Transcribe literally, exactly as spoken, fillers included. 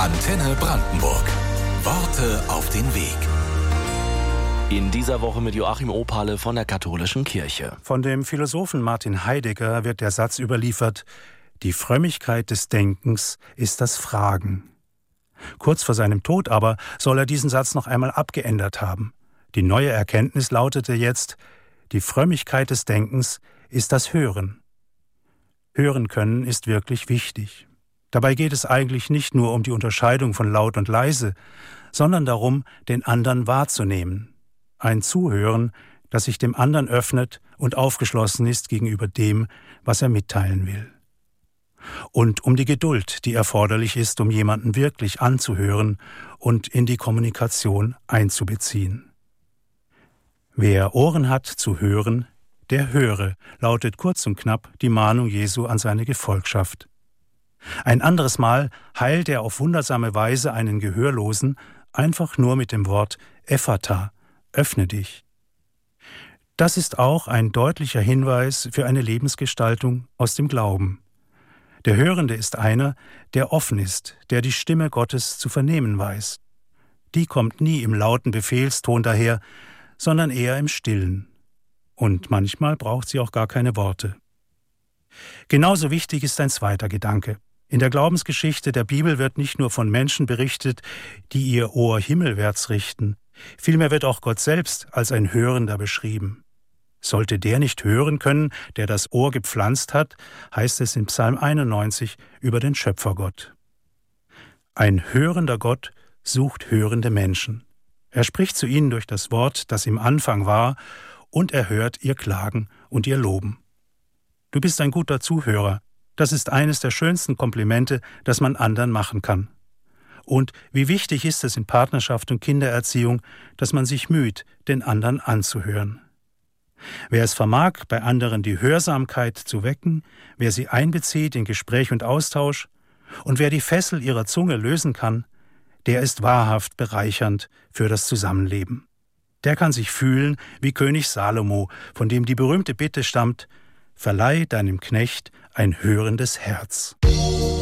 Antenne Brandenburg. Worte auf den Weg. In dieser Woche mit Joachim Opale von der Katholischen Kirche. Von dem Philosophen Martin Heidegger wird der Satz überliefert: Die Frömmigkeit des Denkens ist das Fragen. Kurz vor seinem Tod aber soll er diesen Satz noch einmal abgeändert haben. Die neue Erkenntnis lautete jetzt: Die Frömmigkeit des Denkens ist das Hören. Hören können ist wirklich wichtig. Dabei geht es eigentlich nicht nur um die Unterscheidung von laut und leise, sondern darum, den anderen wahrzunehmen. Ein Zuhören, das sich dem anderen öffnet und aufgeschlossen ist gegenüber dem, was er mitteilen will. Und um die Geduld, die erforderlich ist, um jemanden wirklich anzuhören und in die Kommunikation einzubeziehen. Wer Ohren hat zu hören, der höre, lautet kurz und knapp die Mahnung Jesu an seine Gefolgschaft. Ein anderes Mal heilt er auf wundersame Weise einen Gehörlosen einfach nur mit dem Wort Ephata, öffne dich. Das ist auch ein deutlicher Hinweis für eine Lebensgestaltung aus dem Glauben. Der Hörende ist einer, der offen ist, der die Stimme Gottes zu vernehmen weiß. Die kommt nie im lauten Befehlston daher, sondern eher im Stillen. Und manchmal braucht sie auch gar keine Worte. Genauso wichtig ist ein zweiter Gedanke. In der Glaubensgeschichte der Bibel wird nicht nur von Menschen berichtet, die ihr Ohr himmelwärts richten. Vielmehr wird auch Gott selbst als ein Hörender beschrieben. Sollte der nicht hören können, der das Ohr gepflanzt hat, heißt es in Psalm einundneunzig über den Schöpfergott. Ein hörender Gott sucht hörende Menschen. Er spricht zu ihnen durch das Wort, das im Anfang war, und er hört ihr Klagen und ihr Loben. Du bist ein guter Zuhörer. Das ist eines der schönsten Komplimente, das man anderen machen kann. Und wie wichtig ist es in Partnerschaft und Kindererziehung, dass man sich müht, den anderen anzuhören. Wer es vermag, bei anderen die Hörsamkeit zu wecken, wer sie einbezieht in Gespräch und Austausch und wer die Fessel ihrer Zunge lösen kann, der ist wahrhaft bereichernd für das Zusammenleben. Der kann sich fühlen wie König Salomo, von dem die berühmte Bitte stammt: Verleih deinem Knecht ein hörendes Herz.